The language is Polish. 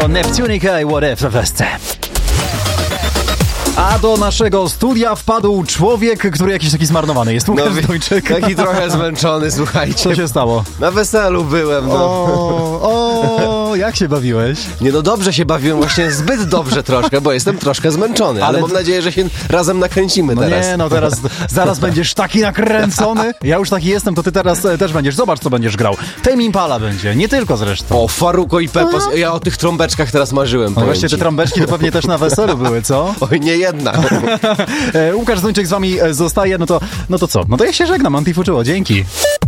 to Neptunica i What If w Wesce. A do naszego studia wpadł człowiek, który jakiś taki zmarnowany jest. Łukasz Zdojczyk. Taki trochę zmęczony, słuchajcie. Co się stało? Na weselu byłem, Jak się bawiłeś? Nie, no dobrze się bawiłem, właśnie zbyt dobrze troszkę, bo jestem troszkę zmęczony, ale mam nadzieję, że się razem nakręcimy teraz. Nie, no teraz, zaraz będziesz taki nakręcony. Ja już taki jestem, to ty teraz też będziesz. Zobacz, co będziesz grał. Tame Impala będzie, nie tylko zresztą. O, Farruko i Pepos. Ja o tych trąbeczkach teraz marzyłem. No właśnie, te trąbeczki to pewnie też na weselu były, co? Oj, nie jedna. Łukasz Zdojczyk z wami zostaje, no to co? No to ja się żegnam, Antifuczuło, dzięki.